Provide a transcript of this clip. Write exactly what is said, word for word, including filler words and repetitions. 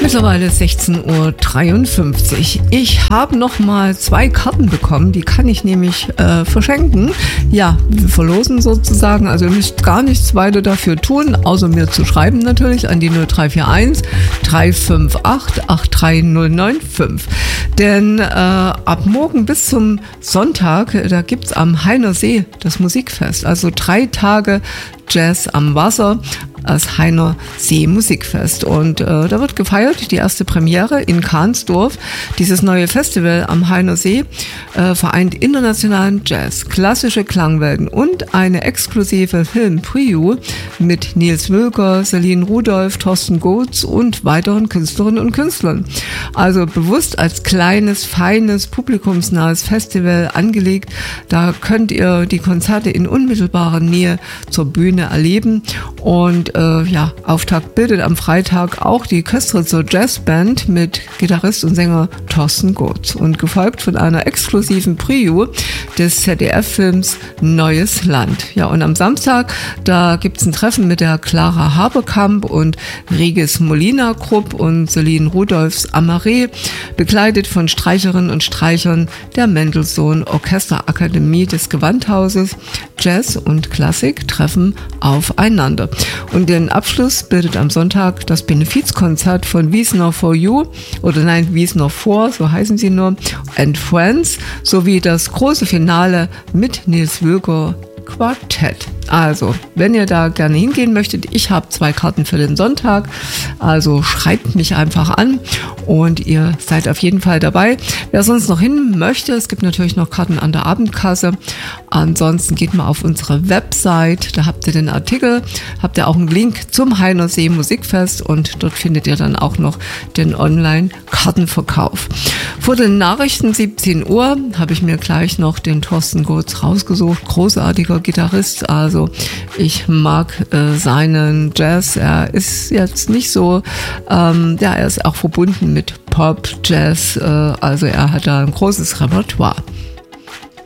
Mittlerweile sechzehn Uhr dreiundfünfzig. Ich habe noch mal zwei Karten bekommen, die kann ich nämlich äh, verschenken. Ja, wir verlosen sozusagen, also ihr müsst gar nichts weiter dafür tun, außer mir zu schreiben natürlich an die null drei vier eins, drei fünf acht, acht drei null neun fünf. Denn äh, ab morgen bis zum Sonntag, da gibt's am Heiner See das Musikfest, also drei Tage Jazz am Wasser, das Heiner See Musikfest. Und äh, da wird gefeiert, die erste Premiere in Kahnsdorf. Dieses neue Festival am Heiner See äh, vereint internationalen Jazz, klassische Klangwelten und eine exklusive Film-Preview mit Nils Wülker, Celine Rudolph, Thorsten Gotz und weiteren Künstlerinnen und Künstlern. Also bewusst als kleines, feines, publikumsnahes Festival angelegt. Da könnt ihr die Konzerte in unmittelbarer Nähe zur Bühne erleben. Und äh, ja, Auftakt bildet am Freitag auch die Köstritzer Jazzband mit Gitarrist und Sänger Thorsten Gotz und gefolgt von einer exklusiven Preview des Z D F-Films Neues Land. Ja, und am Samstag, da gibt's ein Treffen mit der Clara Haberkamp und Regis Molina Grupp und Celine Rudolphs Amaré, begleitet von Streicherinnen und Streichern der Mendelssohn Orchesterakademie des Gewandhauses. Jazz und Klassik treffen aufeinander. Und den Abschluss bildet am Sonntag das Benefizkonzert von Wiesner for You, oder nein, Wiesner for, so heißen sie nur, and Friends, sowie das große Finale mit Nils Wülker Quartett. Also, wenn ihr da gerne hingehen möchtet, ich habe zwei Karten für den Sonntag, also schreibt mich einfach an und ihr seid auf jeden Fall dabei. Wer sonst noch hin möchte, es gibt natürlich noch Karten an der Abendkasse. Ansonsten geht mal auf unsere Website, da habt ihr den Artikel, habt ihr auch einen Link zum Heiner See Musikfest und dort findet ihr dann auch noch den Online-Kartenverkauf. Vor den Nachrichten siebzehn Uhr habe ich mir gleich noch den Thorsten Gotz rausgesucht, großartiger Gitarrist, also ich mag äh, seinen Jazz. Er ist jetzt nicht so, ähm, ja, er ist auch verbunden mit Pop, Jazz, äh, also er hat da ein großes Repertoire.